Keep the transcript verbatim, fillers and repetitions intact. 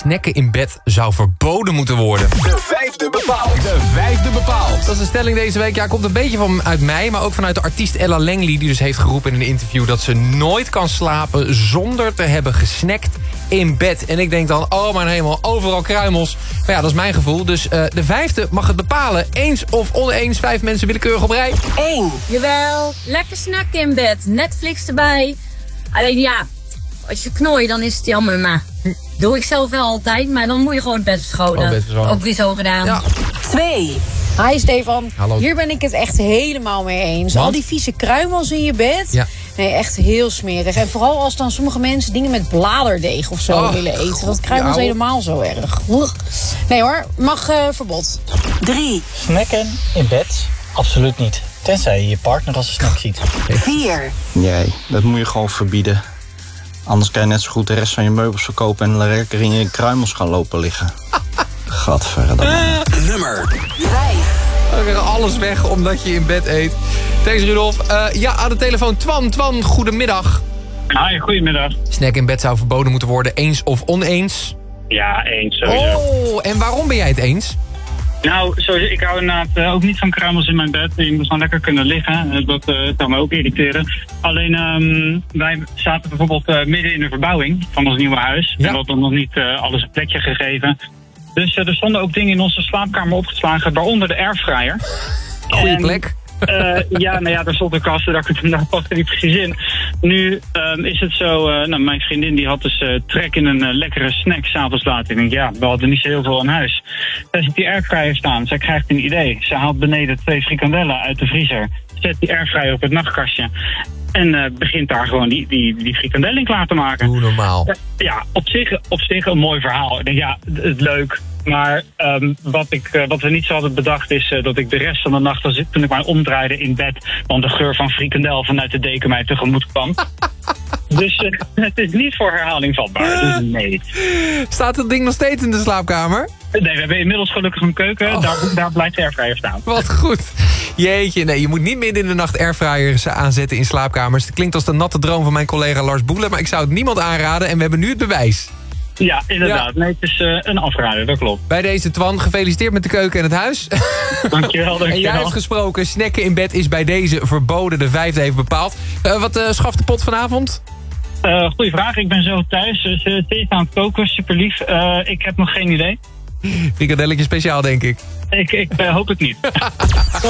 snacken in bed zou verboden moeten worden. De vijfde bepaald. De vijfde bepaald. Dat is de stelling deze week. Ja, komt een beetje van uit mij, maar ook vanuit de artiest Ella Langley... die dus heeft geroepen in een interview dat ze nooit kan slapen zonder te hebben gesnackt in bed. En ik denk dan, oh mijn hemel, overal kruimels. Maar ja, dat is mijn gevoel. Dus uh, de vijfde mag het bepalen. Eens of oneens, vijf mensen willekeurig op rij. één. Jawel, lekker snacken in bed. Netflix erbij. Alleen ja, als je knooit, dan is het jammer. Maar doe ik zelf wel altijd. Maar dan moet je gewoon het bed verschonen. Oh, bed verschonen. Ook weer zo gedaan. Ja. twee. Hi Stefan, Hallo. Hier ben ik het echt helemaal mee eens. Want? Al die vieze kruimels in je bed. Ja. Nee, echt heel smerig. En vooral als dan sommige mensen dingen met bladerdeeg of zo Oh, willen eten. Dat kruimels ja, helemaal zo erg. Oeg. Nee hoor, mag uh, verbod. drie. Snacken in bed? Absoluut niet. Tenzij je je partner als een snack ziet. vier. Nee, dat moet je gewoon verbieden. Anders kan je net zo goed de rest van je meubels verkopen... en lekker in je kruimels gaan lopen liggen. Gadverdamme. Nummer vijf. Dan krijg je alles weg omdat je in bed eet. Thanks Rudolf. Uh, ja, aan de telefoon Twan. Twan, goedemiddag. Hi, goedemiddag. Snack in bed zou verboden moeten worden. Eens of oneens? Ja, eens sowieso. Oh, en waarom ben jij het eens? Nou, sowieso, ik hou inderdaad uh, ook niet van kruimels in mijn bed. Je moet gewoon lekker kunnen liggen. Uh, dat uh, zou me ook irriteren. Alleen, um, wij zaten bijvoorbeeld uh, midden in de verbouwing van ons nieuwe huis. Ja. En we hadden dan nog niet uh, alles een plekje gegeven. Dus uh, er stonden ook dingen in onze slaapkamer opgeslagen, waaronder de airfryer. Goeie En, plek. Uh, ja, nou ja, daar stond een kast, daar ik het daar past er niet precies in. Nu um, is het zo, uh, nou, mijn vriendin die had dus uh, trek in een uh, lekkere snack s'avonds later. Ik denk, ja, we hadden niet zo heel veel aan huis. Daar ziet die airfryer staan. Zij krijgt een idee. Ze haalt beneden twee frikandellen uit de vriezer. Zet die airfryer op het nachtkastje. En uh, begint daar gewoon die, die, die frikandel in klaar te maken. Doe normaal. Ja, op zich, op zich een mooi verhaal. Ik denk, ja, het is leuk. Maar um, wat, ik, uh, wat we niet zo hadden bedacht is uh, dat ik de rest van de nacht, als ik, toen ik mij omdraaide in bed, want de geur van frikandel vanuit de deken mij tegemoet kwam. Dus uh, het is niet voor herhaling vatbaar. Dus nee. Staat het ding nog steeds in de slaapkamer? Nee, we hebben inmiddels gelukkig een keuken. Oh. Daar, daar blijft de airfryer staan. Wat goed. Jeetje, nee, je moet niet midden in de nacht airfryers aanzetten in slaapkamers. Het klinkt als de natte droom van mijn collega Lars Boelen, maar ik zou het niemand aanraden en we hebben nu het bewijs. Ja, inderdaad. Ja. Nee, het is uh, een afrader, dat klopt. Bij deze Twan, gefeliciteerd met de keuken en het huis. Dankjewel, dankjewel. En jij hebt gesproken, snacken in bed is bij deze verboden. De vijfde heeft bepaald. Uh, wat uh, schaft de pot vanavond? Uh, goeie vraag, ik ben zo thuis. Dus uh, ze is aan het koken, super lief. Uh, ik heb nog geen idee. Frikadelletje speciaal, denk ik. Ik, ik uh, hoop het niet.